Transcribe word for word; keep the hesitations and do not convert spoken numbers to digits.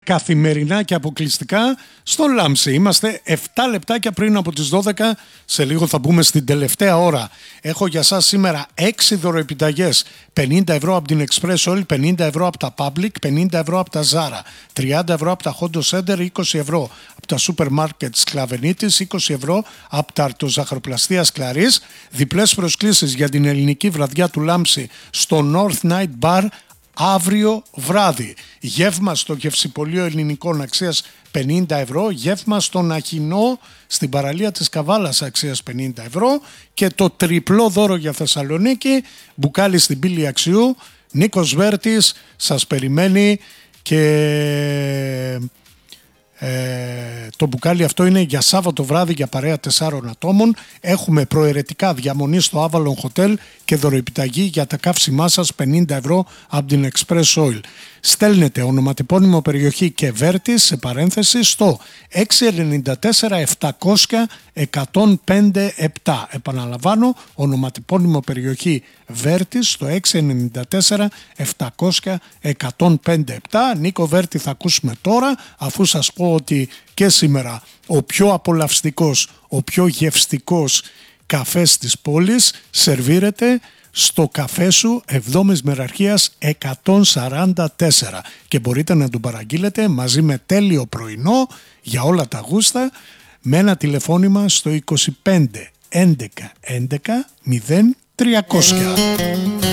καθημερινά και αποκλειστικά στο Λάμψη. Είμαστε επτά λεπτάκια πριν από τις δώδεκα. Σε λίγο θα μπούμε στην τελευταία ώρα. Έχω για σας σήμερα έξι δωροεπιταγές. πενήντα ευρώ από την Express Oil, πενήντα ευρώ από τα Public, πενήντα ευρώ από τα Zara, τριάντα ευρώ από τα Hondo Center, είκοσι ευρώ από τα Super Market Σκλαβενίτης, είκοσι ευρώ από τα Αρτοζαχαροπλαστείας Κλαρής. Διπλές προσκλήσεις για την ελληνική βραδιά του Λάμψη στο North Night Bar αύριο βράδυ. Γεύμα στο γευσιπωλείο ελληνικών αξίας πενήντα ευρώ, γεύμα στον Αχινό στην παραλία της Καβάλας αξίας πενήντα ευρώ και το τριπλό δώρο για Θεσσαλονίκη, μπουκάλι στην πύλη Αξιού. Νίκος Βέρτης σας περιμένει και ε, το μπουκάλι αυτό είναι για Σάββατο βράδυ για παρέα τεσσάρων ατόμων. Έχουμε προαιρετικά διαμονή στο Avalon Hotel και δωροεπιταγή για τα καύσιμά σας πενήντα ευρώ από την Express Oil. Στέλνετε ονοματεπώνυμο περιοχή και Βέρτης σε παρένθεση στο έξι εννιά τέσσερα επτακόσια εκατόν πέντε επτά. Επαναλαμβάνω, ονοματεπώνυμο περιοχή Βέρτης στο έξι εννιά τέσσερα επτακόσια εκατόν πέντε επτά. Νίκο Βέρτη θα ακούσουμε τώρα, αφού σας πω ότι και σήμερα ο πιο απολαυστικός, ο πιο γευστικός καφές της πόλης σερβίρεται στο καφέ σου εβδόμης Μεραρχίας εκατόν σαράντα τέσσερα και μπορείτε να τον παραγγείλετε μαζί με τέλειο πρωινό για όλα τα γούστα με ένα τηλεφώνημα στο είκοσι πέντε έντεκα έντεκα μηδέν τριακόσια.